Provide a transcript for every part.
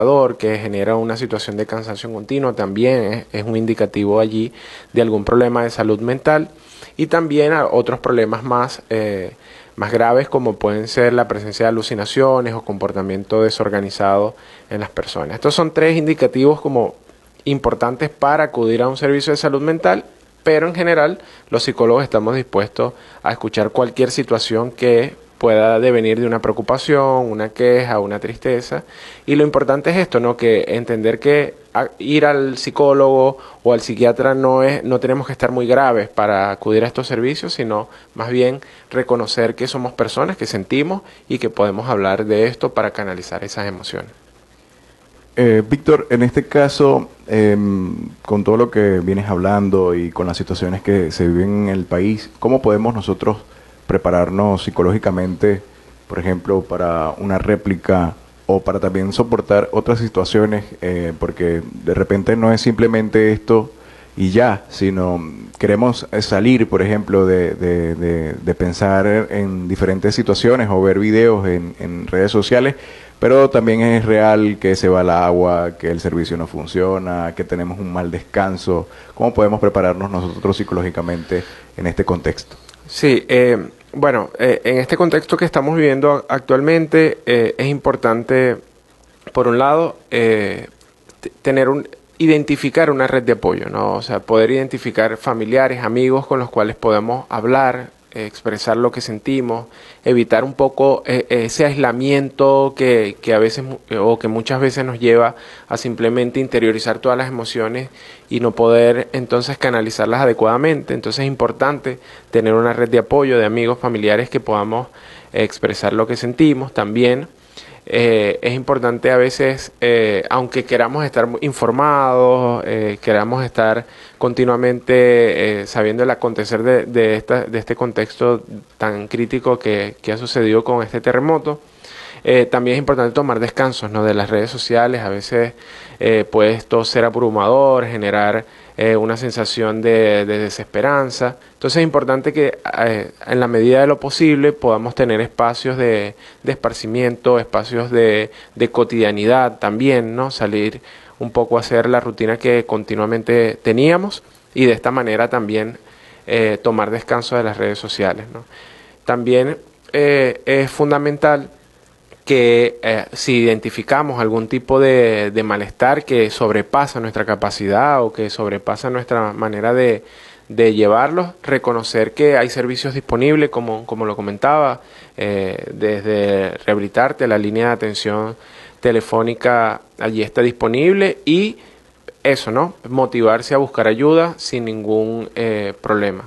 que genera una situación de cansancio continuo, también es un indicativo allí de algún problema de salud mental, y también a otros problemas más graves, como pueden ser la presencia de alucinaciones o comportamiento desorganizado en las personas. Estos son tres indicativos como importantes para acudir a un servicio de salud mental, pero en general los psicólogos estamos dispuestos a escuchar cualquier situación que pueda devenir de una preocupación, una queja, una tristeza. Y lo importante es esto, ¿no? Que entender que ir al psicólogo o al psiquiatra no tenemos que estar muy graves para acudir a estos servicios, sino más bien reconocer que somos personas, que sentimos y que podemos hablar de esto para canalizar esas emociones. Víctor, en este caso, con todo lo que vienes hablando y con las situaciones que se viven en el país, ¿cómo podemos nosotros prepararnos psicológicamente, por ejemplo, para una réplica o para también soportar otras situaciones? Porque de repente no es simplemente esto y ya, sino queremos salir, por ejemplo, de pensar en diferentes situaciones o ver videos en redes sociales, pero también es real que se va el agua, que el servicio no funciona, que tenemos un mal descanso. ¿Cómo podemos prepararnos nosotros psicológicamente en este contexto? Sí, bueno, en este contexto que estamos viviendo actualmente es importante, por un lado, identificar una red de apoyo, ¿no? O sea, poder identificar familiares, amigos con los cuales podemos hablar, expresar lo que sentimos, evitar un poco ese aislamiento que a veces o que muchas veces nos lleva a simplemente interiorizar todas las emociones y no poder entonces canalizarlas adecuadamente. Entonces es importante tener una red de apoyo de amigos, familiares que podamos expresar lo que sentimos. También es importante a veces, aunque queramos estar informados, queramos estar continuamente sabiendo el acontecer de este contexto tan crítico que ha sucedido con este terremoto, también es importante tomar descansos, ¿no?, de las redes sociales. A veces puede esto ser abrumador, generar una sensación de desesperanza. Entonces es importante que en la medida de lo posible podamos tener espacios de esparcimiento, espacios de cotidianidad también, ¿no? Salir un poco a hacer la rutina que continuamente teníamos y de esta manera también tomar descanso de las redes sociales, ¿no? También es fundamental que si identificamos algún tipo de malestar que sobrepasa nuestra capacidad o que sobrepasa nuestra manera de llevarlos, reconocer que hay servicios disponibles, como lo comentaba, desde Rehabilitarte, la línea de atención telefónica allí está disponible, y eso, ¿no?, motivarse a buscar ayuda sin ningún problema.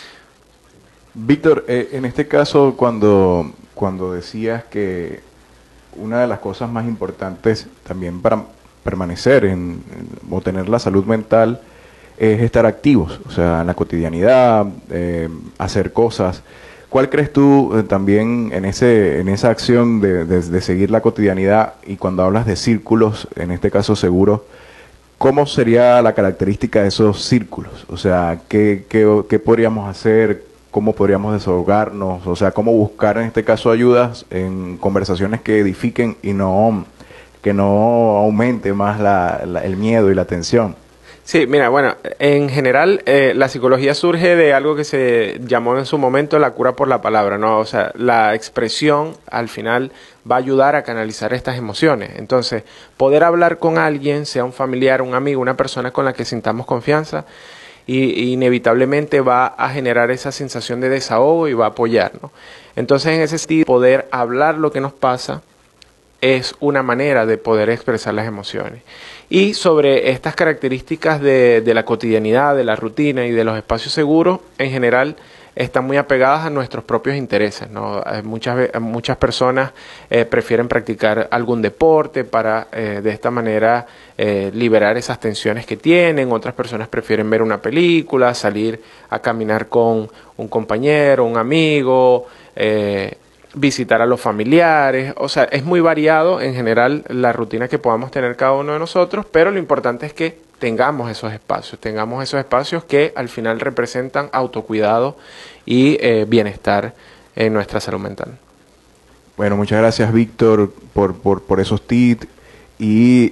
Víctor, en este caso, cuando decías que una de las cosas más importantes también para permanecer o tener la salud mental es estar activos, o sea, en la cotidianidad, hacer cosas. ¿Cuál crees tú también en esa acción de seguir la cotidianidad, y cuando hablas de círculos, en este caso seguros, cómo sería la característica de esos círculos? O sea, ¿qué podríamos hacer? ¿Cómo podríamos desahogarnos? O sea, ¿cómo buscar en este caso ayudas en conversaciones que edifiquen y que no aumente más el miedo y la tensión? Sí, mira, bueno, en general la psicología surge de algo que se llamó en su momento la cura por la palabra, ¿no? O sea, la expresión al final va a ayudar a canalizar estas emociones. Entonces, poder hablar con alguien, sea un familiar, un amigo, una persona con la que sintamos confianza, y inevitablemente va a generar esa sensación de desahogo y va a apoyar, ¿no? Entonces, en ese sentido, poder hablar lo que nos pasa es una manera de poder expresar las emociones. Y sobre estas características de la cotidianidad, de la rutina y de los espacios seguros, en general están muy apegadas a nuestros propios intereses, ¿no? Muchas personas prefieren practicar algún deporte para de esta manera liberar esas tensiones que tienen. Otras personas prefieren ver una película, salir a caminar con un compañero, un amigo, visitar a los familiares. O sea, es muy variado en general la rutina que podamos tener cada uno de nosotros, pero lo importante es que tengamos esos espacios que al final representan autocuidado y bienestar en nuestra salud mental. Bueno, muchas gracias, Víctor, por esos tips y